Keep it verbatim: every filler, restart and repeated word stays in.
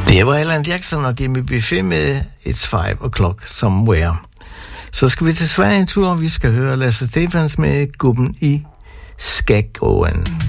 Det var Alan Jackson og Jimmy Buffett med It's Five O'Clock Somewhere. Så skal vi til Sverige en tur, og vi skal høre Lasse Stefans med Gubben i Skægåen.